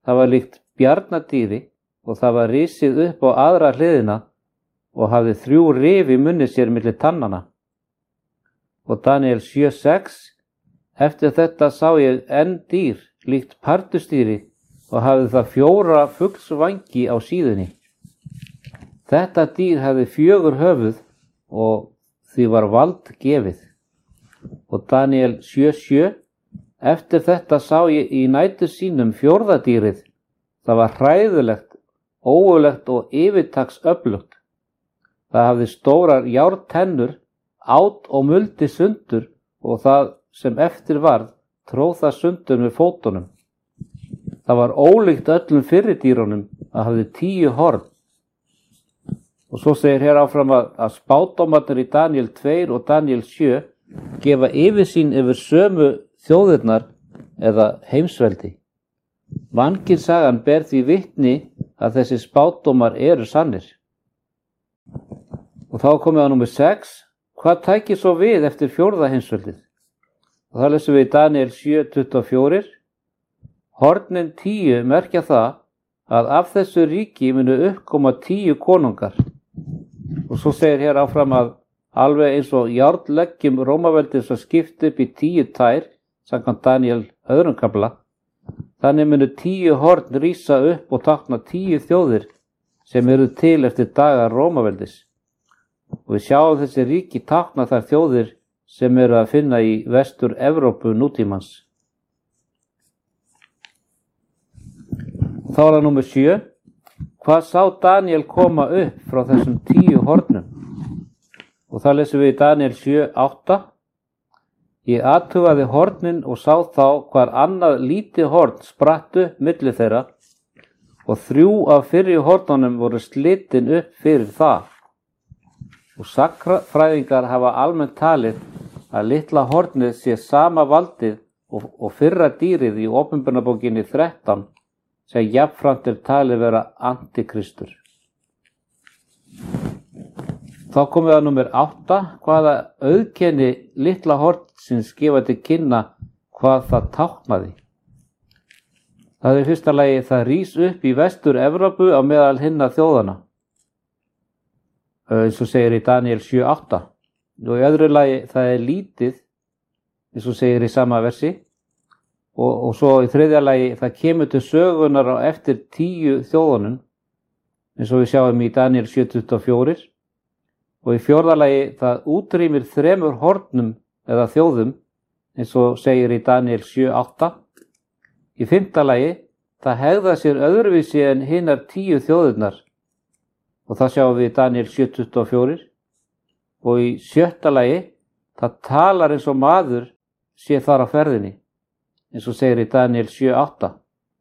það var líkt bjarnadýri og það var risið upp á aðra hliðina og hafði 3 rif í munni sér milli tannana. Og Daniel 7:6, eftir þetta sá ég enn dýr, líkt pardusdýri og hafði það 4 fuglsvængi á síðunni. Þetta dýr hafði 4 höfuð og því var vald gefið. Og Daniel 7:7, eftir þetta sá ég í nætur sínum 4. dýrið. Það var hræðilegt, ógurlegt og yfirtaksöflugt. Það hafði stórar járntennur, át og muldi sundur og það sem eftir varð tróð það sundur með fótunum. Það var ólíkt öllum fyrri dýrunum að hafði 10 horn. Og svo segir hér áfram að spádómarnir í Daniel 2 og Daniel 7 gefa yfirsýn yfir sömu þjóðirnar eða heimsveldi. Mannkynssagan ber því vitni að þessi spádómar eru sannir. Og þá komið að númer 6. Hvað tækir svo við eftir 4. heimsveldið? Og það lesum við í Daniel 7:24. Hornin 10 merkja það að af þessu ríki munu uppkoma 10 konungar. Og svo segir hér áfram að alveg eins og járnleggjum Rómaveldis að skipta upp í 10 tær, samkvæmt Daniel 2. kafla, þannig munu 10 horn rísa upp og tákna 10 þjóðir sem eru til eftir daga Rómaveldis. Og við sjáum þessi ríki tákna þær þjóðir sem eru að finna í vestur Evrópu nútímans. Þá er það númer 7. Hvað sá Daniel koma upp frá þessum 10 hornum? Og það lesum við í Daniel 7:8. Ég athugaði hornin og sá þá hvar annað lítið horn spratt upp milli þeirra og 3 af fyrri hornunum voru slitin upp fyrir það. Og sagnfræðingar hafa almennt talið að litla hornið sé sama valdið og fyrra dýrið í Opinberunarbókinni 13 sem jafnframt talið vera antikristur. Þá komum við að númer 8. Hvaða auðkenni litla hornsins gefa til kynna hvað það táknaði? Það er í fyrsta lagi það rís upp í vestur Evrópu á meðal hinna þjóðana. Eins og segir í Daniel 7:8. Og í öðru lagi það er lítið, eins og segir í sama versi. Og svo í þriðja lagi það kemur til sögunar á eftir 10 þjóðunum, eins og við sjáum í Daniel 7:24. Og í fjórða lagi það útrýmir 3 hornum eða þjóðum, eins og segir í Daniel 7:8. Í 5. lagi það hegða sér öðruvísi en hinar 10 þjóðirnar, og það sjáum við í Daniel 7:24. Og í 6. lagi það talar eins og maður sé þar á ferðinni, eins og segir í Daniel 7:8.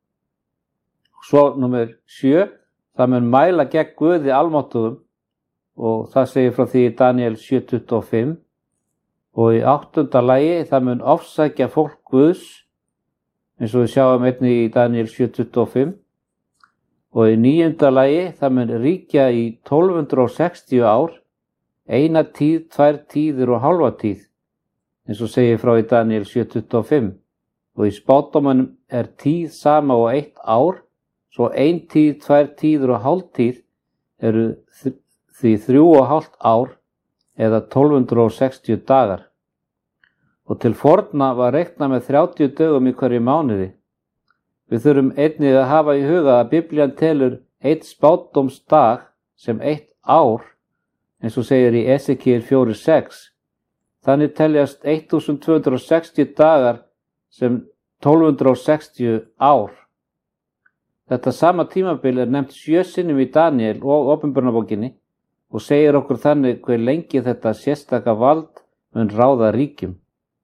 Svo nummer 7, það mun mæla gegn Guði almáttugum, og það segir frá því í Daniel 7:25. Og í 8. lagi það mun ofsækja fólk Guðs, eins og við sjáum einnig í Daniel 7:25. Og í 9. lagi það mun ríkja í 1260 ár, 1 tíð, 2 tíðir og hálfa tíð, eins og segir frá í Daniel 7:25. Og í spádómanum er tíð sama og 1 ár, svo 1 tíð, 2 tíðir og hálf tíð eru því 3,5 ár eða 1260 dagar. Og til forna var reiknað með 30 dögum í hverju mánuði. Við þurfum einnig að hafa í huga að Biblían telur 1 spádómsdag sem 1 ár, eins og segir í Esekiel 4:6. Þannig teljast 1260 dagar sem 1260 ár. Þetta sama tímabil er nefnt 7 sinnum í Daniel og Opinberunarbókinni og segir okkur þannig hve lengi þetta sérstaka vald mun ráða ríkjum.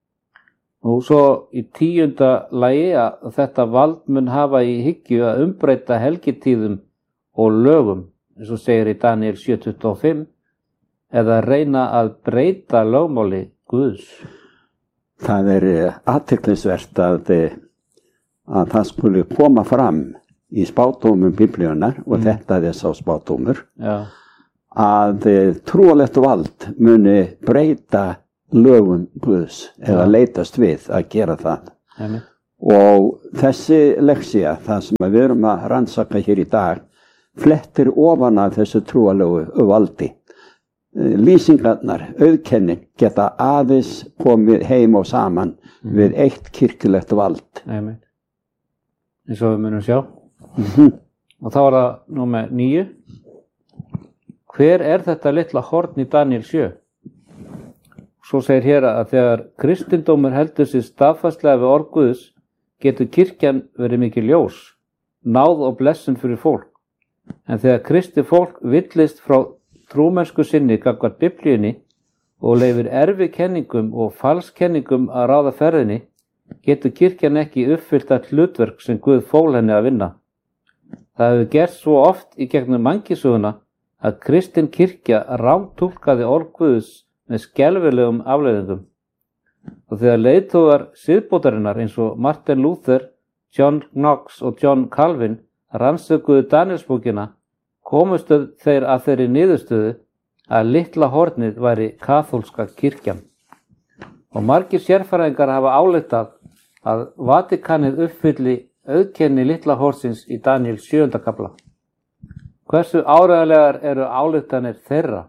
Og svo í 10. lagi að þetta vald mun hafa í hyggju að umbreyta helgitíðum og lögum, eins og segir í Daniel 7:25, eða reyna að breyta lögmáli Guðs. Það er athyglisvert að það skuli koma fram í spádómum Biblíunnar, og þetta er sá spádómur, að trúarlegt vald muni breyta lögum Guðs eða leitast við að gera það. Og þessi leksía, það sem við erum að rannsaka hér í dag, flettir ofan af þessu trúalegu valdi. Lýsingarnar, auðkennin geta aðeins komið heim og saman við eitt kirkjulegt vald. Amen. Eins og við munum sjá. Og þá það númer 9. Hver þetta litla horn í Daniel 7? Svo segir hér að þegar kristindómur heldur sér staðfastlega við orð Guðs, getur kirkjan verið mikið ljós, náð og blessun fyrir fólk. En þegar kristið fólk villist frá trúmennsku sinni gagnvart Biblíunni og leyfir erfikenningum og falskenningum að ráða ferðinni, getur kirkjan ekki uppfyllt allt hlutverk sem Guð fól henni að vinna. Það hefur gert svo oft í gegnum mannkynssöguna að kristin kirkja rámtúlkaði orð Guðs með skelfilegum afleiðingum. Og þegar leiðtogar siðbótarinnar eins og Martin Luther, John Knox og John Calvin rannsökuðu Danielsbókina, komust þeir að þeirri niðurstöðu að litla hornið væri kaþólska kirkjan. Og margir sérfræðingar hafa ályktað að Vatíkanið uppfylli auðkenni litla hornsins í Daniel 7. kafla. Hversu áreiðanlegar eru ályktanir þeirra?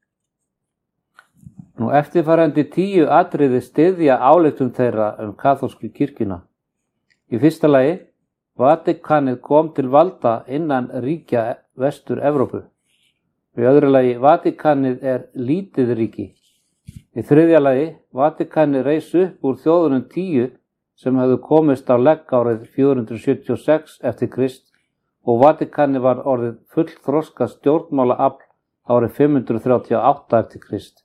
Nú eftirfarandi 10 atriði styðja ályktun þeirra kaþólsku kirkjuna. Í fyrsta lagi, Vatíkanið kom til valda innan ríkja Vestur-Evrópu. Í öðru lagi, Vatíkanið lítið ríki. Í þriðja lagi, Vatíkanið reis upp úr þjóðunum 10 sem hefðu komist á legg árið 476 eftir Krist og Vatíkanið var orðið fullþroska stjórnmálaafl árið 538 eftir Krist.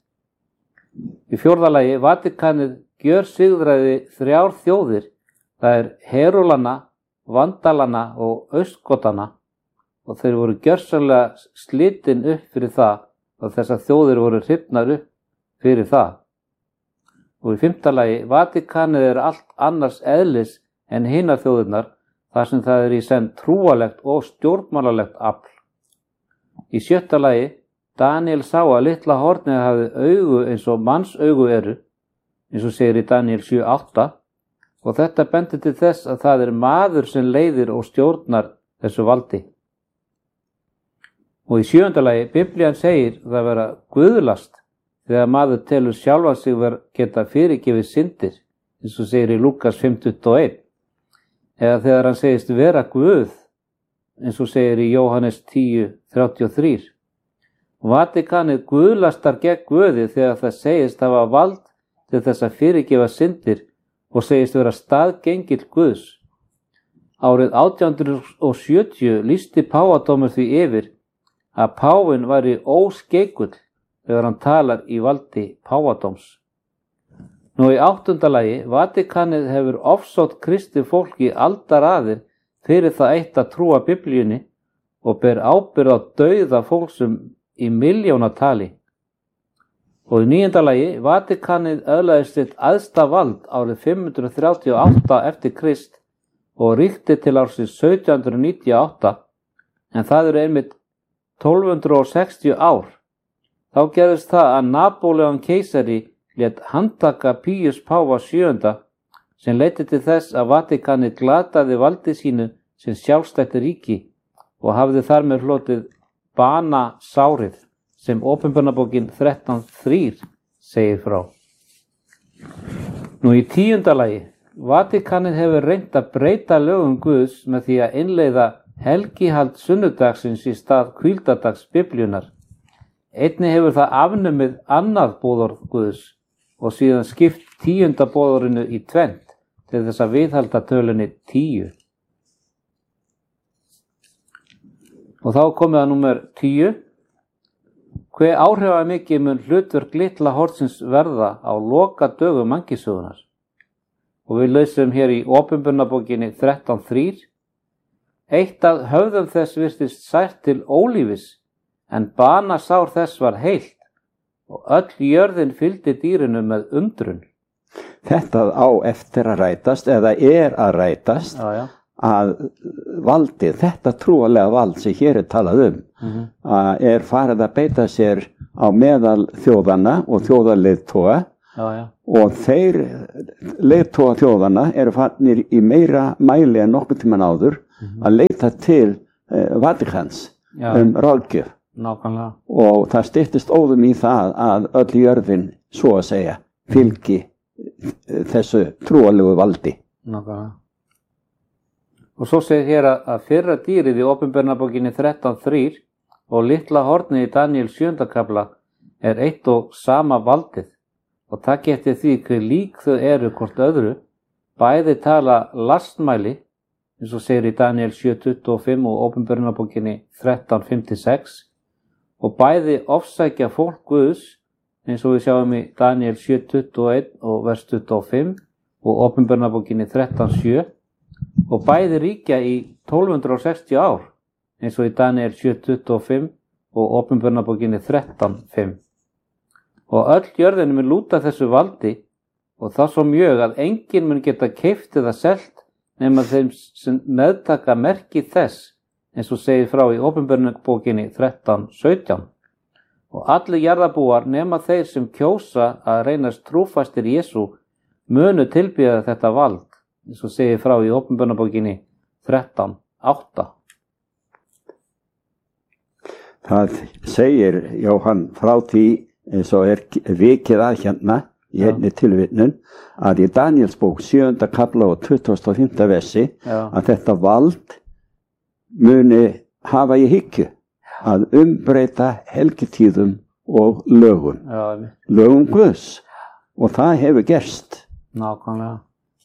Í fjórða lagi, Vatíkanið gjörsigðraði 3 þjóðir, það Herúlana, Vandalana og Austgotana, og þeir voru gjörsamlega slitin upp fyrir það og þessar þjóðir voru hrifnar upp fyrir það. Og í 5. lagi, Vatíkanið allt annars eðlis en hinar þjóðirnar þar sem það í senn trúalegt og stjórnmálalegt afl. Í 7. lagi, Daniel sá að litla hornið hafði augu eins og manns augu eru, eins og segir í Daniel 7:8, og þetta bendir til þess að það maður sem leiðir og stjórnar þessu valdi. Og í 7. lagi, Biblían segir það vera guðlast þegar maður telur sjálfa sig geta fyrirgefið syndir, eins og segir í Lúkas 5:21, eða þegar hann segist vera Guð, eins og segir í Jóhannes 10:33. Vatíkanið guðlastar gegn Guði þegar það segist hafa vald til þess að fyrirgefa syndir og segist vera staðgengill Guðs. Árið 1870 lýsti páfadómur því yfir að páfinn væri óskeikull þegar hann talar í valdi páfadóms. Nú í 8. lagi, Vatíkanið hefur ofsótt kristið fólk í aldaraðir fyrir það eitt að trúa Biblíunni og ber ábyrgð á dauða fólksum í milljónatali. Og í 9. lagi, Vatíkanið öðlaðist sitt æðsta vald árið 538 eftir Krist og ríkti til ársins 1798, en það einmitt 1260 ár. Þá gerðist það að Napóleon keisari lét handtaka Píus páfa 7. sem leiddi til þess að Vatíkanið glataði valdi sínu sem sjálfstætt ríki og hafði þar með hlotið banasárið sem Opinberunarbókin 13:3 segir frá. Nú í 10. lagi, Vatíkanið hefur reynt að breyta lögum Guðs með því að innleiða helgihald sunnudagsins í stað hvíldardags Biblíunnar. Einnig hefur það afnumið annað boðorð Guðs og síðan skipt 10. boðorðinu í tvennt til þess að viðhalda tölunni 10. Og þá komið að númer 10. Hve áhrifamikið mun hlutverk litla hornsins verða á loka dögum mannkynssögunnar? Og við lesum hér í Opinberunarbókinni 13:3. Eitt af höfðum þess virtist sært til ólífis, en banasár þess var heilt, og öll jörðin fylgdi dýrinu með undrun. Þetta á eftir að rætast, eða að rætast, að valdið, þetta trúalega vald sem hér talað farið að beita sér á meðal þjóðana og þjóðarleiðtoga og þeir leiðtoga þjóðana eru farnir í meira mæli en nokkuð tímann áður að leita til Vatikans ráðgjöf. Nákvæmlega. Og það styttist óðum í það að öll jörðin, svo að segja, fylgi þessu trúalegu valdi. Nákvæmlega. Og svo segir hér að fyrra dýrið í Opinberunarbókinni 13:3 og litla hornið í Daniel 7. kafla er eitt og sama valdið, og takk eftir því hver lík þau eru hvort öðru, bæði tala lastmæli, eins og segir í Daniel 7:25 og Opinberunarbókinni 13:5-6, og bæði ofsækja fólk Guðs, eins og við sjáum í Daniel 7:21 og vers 25 og Opinberunarbókinni 13:7, og bæði ríkja í 1260 ár, eins og í Daniel 7:25 og Opinberunarbókinni 13:5. Og öll jörðin mun lúta þessu valdi, og það svo mjög að enginn mun geta keypt eða selt nema þeim sem meðtaka merki þess, eins og segir frá í Opinberunarbókinni 13:17. Og allir jarðarbúar nema þeir sem kjósa að reynast trúfastir Jesú munu tilbýða þetta vald, eins og segir frá í Opinberunarbókinni 13:8. Það segir Jóhann frá því, eins og vikið að hérna í einni tilvitnun, að í Danielsbók 7. kafla og 25. versi að þetta vald muni hafa í hyggju að umbreyta helgitíðum og lögum. Lögum Guðs. Og það hefur gerst. Nákvæmlega.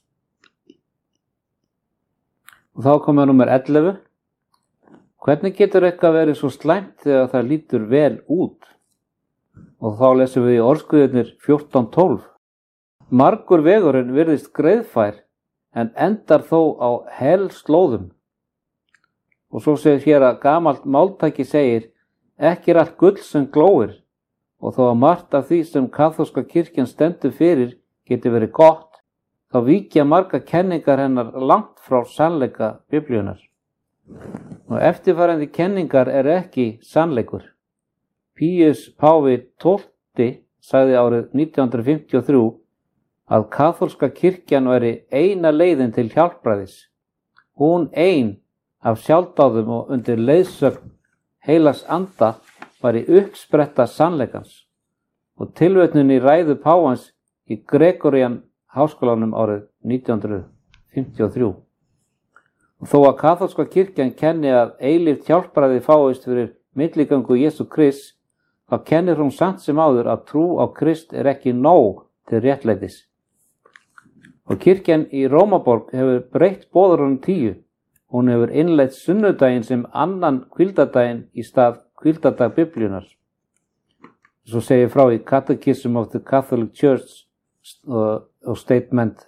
Og þá komum við númer 11. Hvernig getur eitthvað verið svo slæmt þegar það lítur vel út? Og þá lesum við í Orðskuðirnir 14:12. Margur vegurinn virðist greiðfær en endar þó á helslóðum. Og svo segir hér að gamalt máltæki segir, ekki er allt gull sem glóir, og þó að margt af því sem kaþólska kirkjan stendur fyrir geti verið gott, þá víkja marga kenningar hennar langt frá sannleika Biblíunnar. Og eftirfarandi kenningar er ekki sannleikur. Píus Páfi XII sagði árið 1953 að kaþólska kirkjan væri eina leiðin til hjálpræðis. Hún ein af sjálfdáðum og undir leiðsögn heilags anda var í uppspretta sannleikans, og tilvitnun í ræðu páfans í Gregorian háskólanum árið 1953. Og þó að kaþólska kirkjan kenni að eilíft hjálpræði fáist fyrir milligöngu Jesú Krists, þá kennir hún samt sem áður að trú á Krist er ekki nóg til réttlætis. Og kirkjan í Rómaborg hefur breytt boðorðunum 10. Hún hefur innleitt sunnudaginn sem annan hvíldardaginn í stað hvíldardag Biblíunnar. Svo segir frá í Catechism of the Catholic Church og Statement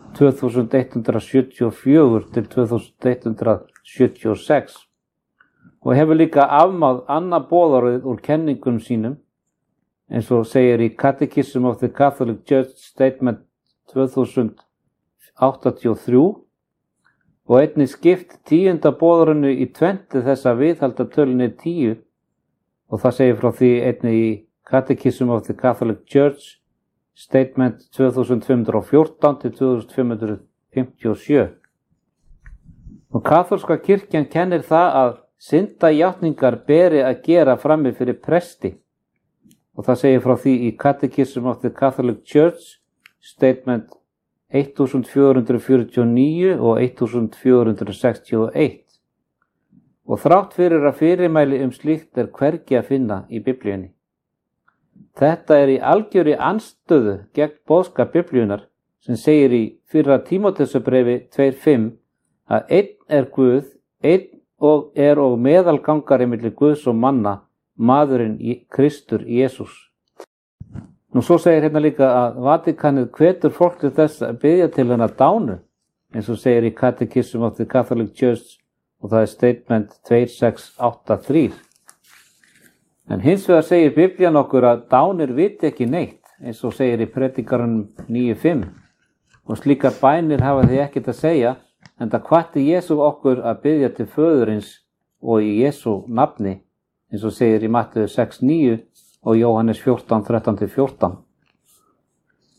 2174 til 2176, og hefur líka afmáð annað boðorðið úr kenningum sínum, eins og segir í Catechism of the Catholic Church Statement 2083, og einnig skipt 10. boðorðinu í tvennt þess að viðhalda tölunni 10, og það segir frá því einnig í Catechism of the Catholic Church Statement 2514 til 2557. Og kaþólska kirkjan kennir það að syndajátningar beri að gera frammi fyrir presti, og það segir frá því í Catechism of the Catholic Church Statement 1449 og 1461. Og þrátt fyrir að fyrirmæli slíkt er hvergi að finna í Biblíunni. Þetta er í algjöri andstöðu gegn boðskap Biblíunnar sem segir í 1. Tímóteusarbréfi 2:5 að einn er Guð, einn og meðalgangari milli Guðs og manna, maðurinn Kristur Jesús. Nú svo segir hérna líka að Vatikanið hvetur fólk til þess að biðja til hennar dánu, eins og segir í Catechism of the Catholic Church, og það er Statement 2683. En hins vegar segir Biblían okkur að dánir viti ekki neitt, eins og segir í Predikaranum 9:5, og slíkar bænir hafa því ekkert að segja, enda hvatti Jesú okkur að biðja til föðurins og í Jesú nafni, eins og segir í Matteus 6:9 og Jóhannes 14:13-14.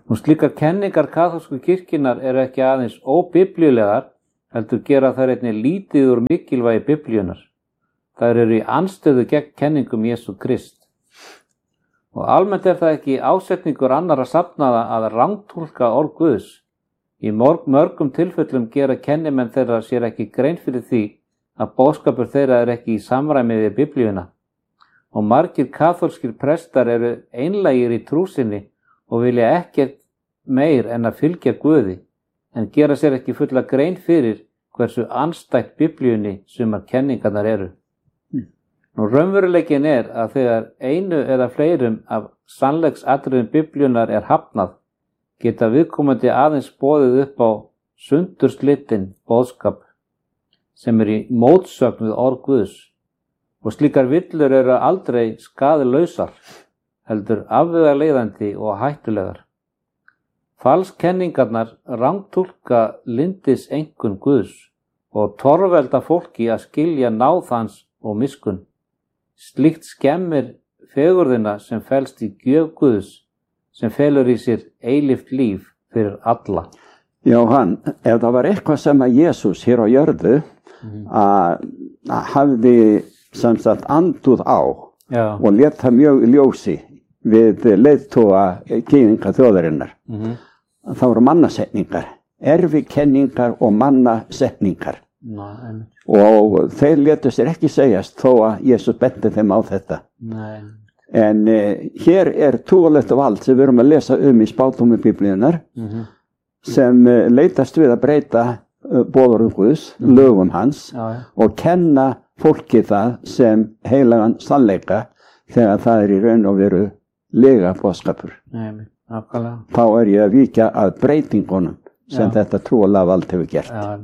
Nú slíkar kenningar kaþólsku kirkjunnar eru ekki aðeins óbiblíulegar, heldur gera þær einnig lítið úr mikilvægi biblíunnar. Þær eru í andstöðu gegn kenningum Jesú Krist. Og almennt það ekki ásetningur annarra safnaða að rangtúlka orð Guðs. Í mörgum tilfellum gera kennimenn þeirra sér ekki grein fyrir því að boðskapur þeirra ekki í samræmi við biblíuna. Og margir kaþólskir prestar eru einlægir í trú sinni og vilja ekkert meir en að fylgja Guði, en gera sér ekki fulla grein fyrir hversu andstætt biblíunni sumar kenningarnar eru. Nú raunveruleikin að þegar einu eða fleirum af sannleiksatriðum biblíunnar hafnað, geta viðkomandi aðeins boðið upp á sundurslitinn boðskap sem í mótsögn við orð Guðs. Og slíkar villur eru aldrei skaðlausar, heldur afvegaleiðandi og hættulegar. Falskenningarnar rangtúlka lyndiseinkunn Guðs og torvelda fólki að skilja náð hans og miskunn. Slíkt skemmir fegurðina sem felst í gjöf Guðs, sem felur í sér eilíft líf fyrir alla. Jóhann, ef það var eitthvað sem að Jesús hér á jörðu hafði sem sagt anduð á og lét það mjög í ljósi við leiðtoga gyðinga þjóðarinnar. Það voru mannasetningar, erfikenningar og mannasetningar. Og þeir létu sér ekki segjast þó að Jesús benti þeim á þetta. En hér trúarlegt vald sem við erum að lesa í spádómi biblíunnar sem leitast við að breyta boðorðum Guðs, lögum hans og kenna fólki það sem heilagan sannleika þegar það í raun og veru lega boðskapur. Þá ég að víkja að breytingunum sem þetta trúarlega vald hefur gert.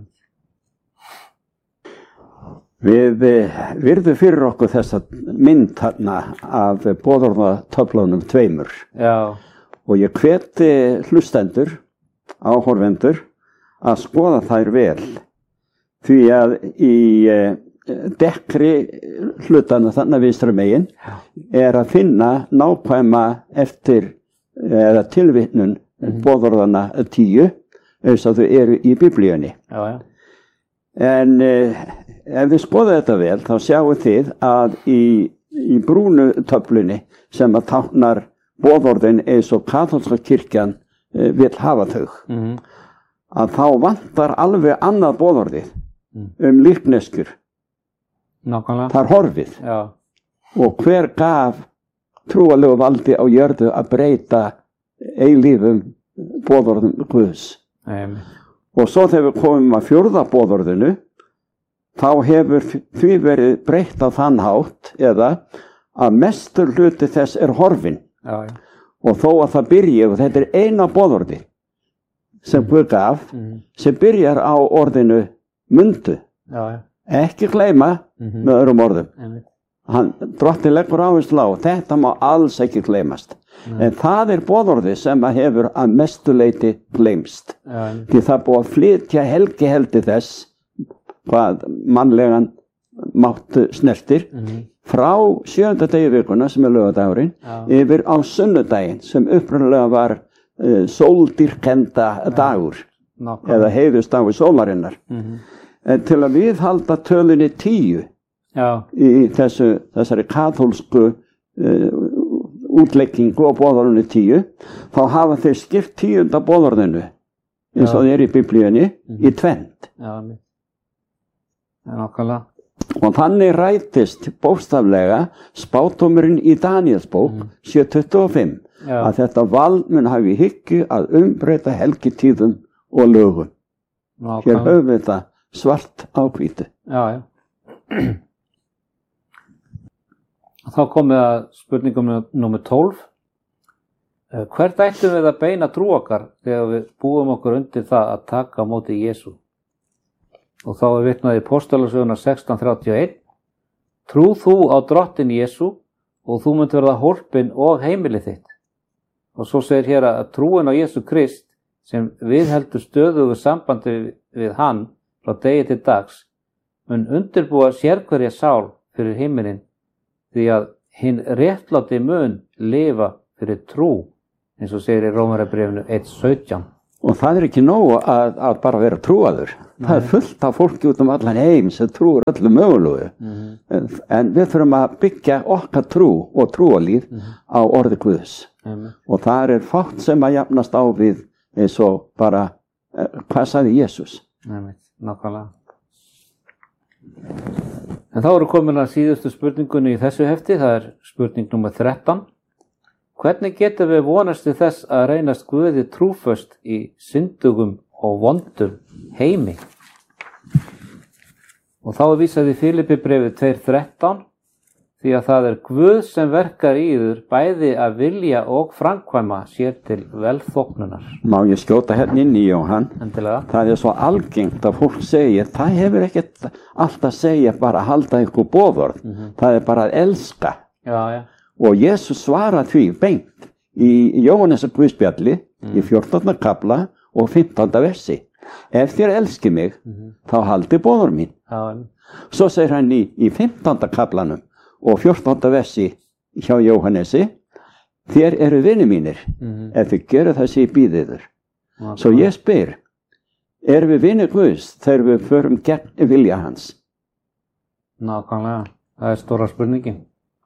Við virðum fyrir okkur þessa mynd þarna af boðorðatöflunum tveimur. Og ég hveti hlustendur, áhorfendur, að skoða þær vel. Því að í dekkri hlutana þarna vinstra megin að finna nákvæma eftir eða tilvitnun boðorðana 10 eins og þau eru í biblíunni. En ef við skoðum þetta vel þá sjáum þið að í brúnu töflunni sem að táknar boðorðin eins og kaþólska kirkjan vill hafa þau, að þá vantar alveg annað boðorðið líkneskur. Það er horfið. Og hver gaf trúarlegu valdi á jörðu að breyta eilífum boðorðum Guðs. Og svo þegar við komum að fjórða boðorðinu, þá hefur því verið breytt á þann hátt eða að mestur hluti þess horfinn. Og þó að það byrji, og þetta eina boðorði sem Guð gaf, sem byrjar á orðinu mundu. Ekki gleyma með öðrum orðum. Drottinn leggur áherslu á, þetta má alls ekki gleymast. En það boðorði sem að hefur að mestu leyti gleymst. Því það búið að flytja helgi þess hvað mannlegan máttu snertir frá 7. degi vikuna sem laugardagurinn yfir á sunnudaginn sem upprunalega var sóldýrkenda dagur eða heiðursdagur sólarinnar. Til að viðhalda tölunni 10 í þessari kaþólsku útleggingu og boðorðinu 10, þá hafa þeir skipt 10. boðorðinu eins og þeir í biblíunni í tvennt. Og þannig rætist bókstaflega spádómurinn í Daníels bók 7:25 að þetta vald mun hafi í hyggju að umbreyta helgitíðum og lögum. Hér höfum við þetta svart á hvítu. Þá komið að spurningum númer 12. Hvert ættum við að beina trú okkar þegar við búum okkur undir það að taka á móti Jesú? Og þá vitnað í Póstalagsöguna 16:31. Trú þú á Drottinn Jesú og þú munt verða hólpinn og heimilið þitt. Og svo segir hér að trúin á Jesú Krist sem viðheldur stöðugu sambandi við hann frá degi til dags mun undirbúa sérhverja sál fyrir himinin, því að hinn réttláti mun lifa fyrir trú eins og segir í Rómverjabréfinu 1:17. Og það er ekki nóg að bara vera trúaður. Það er fullt af fólki út allan heim sem trúur öllu mögulegu. En við þurfum að byggja okkar trú og trúalíf á orði Guðs. Og það er fátt sem að jafnast á við eins og bara, hvað sagði Jesús? Nákvæmlega. En þá eru komin að síðustu spurningunni í þessu hefti, það er spurning nummer 13. Hvernig getum við vonast til þess að reynast Guði trúföst í syndugum og vondum heimi? Og þá er vísað í Filippibréfið 2:13, því að það er Guð sem verkar í yður bæði að vilja og framkvæma sér til velþóknunar. Má ég skjóta hérna inn í Jóhann? Endilega. Það er svo algengt að fólk segja, það hefur ekkert allt að segja bara að halda ykkur boðorð. Það er bara að elska. Já. Og Jesús svarar því beint í Jóhannesar Guðspjalli í 14. kapla og 15. versi. Ef þér elski mig, þá haldi boðorð mín. Svo segir hann í 15. kaplanum og 14. versi hjá Jóhannesi, þér eru vinir mínir, ef þið gerir það sem ég býð yður. Svo ég spyr, erum við vinir Guðs þegar við förum gegn vilja hans? Nákvæmlega, það er stóra spurningin.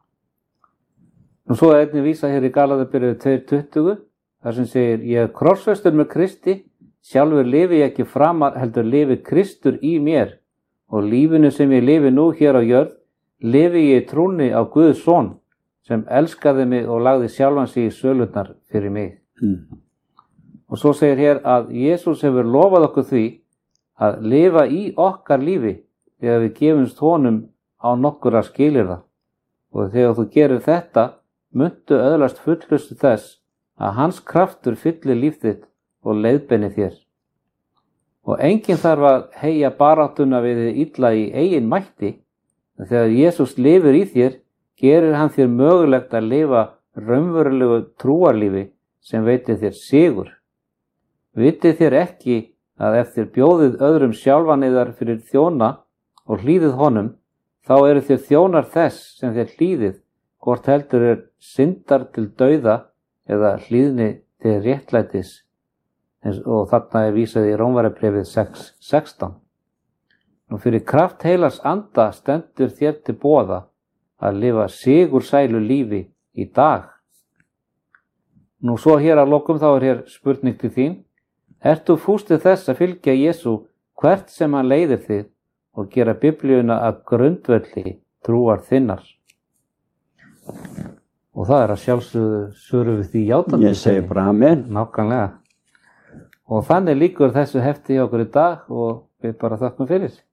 Og svo er einnig vísa hér í Galatiabréfið 2:20, þar sem segir, ég er krossfestur með Kristi, sjálfur lifi ég ekki framar, heldur lifi Kristur í mér, og lífinu sem ég lifi nú hér á jörð, lifi ég í trúnni á Guðs son, sem elskaði mig og lagði sjálfan sig í sölurnar fyrir mig. Og svo segir hér að Jesús hefur lofað okkur því að lifa í okkar lífi þegar við gefumst honum á nokkura skilyrða. Og þegar þú gerir þetta, muntu öðlast fullnustu þess að hans kraftur fyllir líf þitt og leiðbeini þér. Og enginn þarf að heyja baráttuna við þið illa í eigin mætti. Þegar Jesús lifir í þér, gerir hann þér mögulegt að lifa raunverulegu trúarlífi sem veitir þér sigur. Vitið þér ekki að ef þér bjóðið öðrum sjálfan yðar fyrir þjóna og hlýðið honum, þá eru þér þjónar þess sem þér hlýðið, hvort heldur er syndar til dauða eða hlýðni til réttlætis. Og þarna er vísað í Rómverjabréfið 6:16. Nú fyrir kraft heilars anda stendur þér til boða að lifa sigursælu lífi í dag. Nú svo hér að lokum þá er hér spurning til þín. Ert þú fús til þess að fylgja Jesú hvert sem hann leiðir þig og gera Biblíuna að grundvelli trúar þinnar? Og það er að sjálfsögðu svörum við því játandi. Ég segi bara amen. Nákvæmlega. Og þannig lýkur þessu hefti hjá okkur í dag og við bara þakkum fyrir.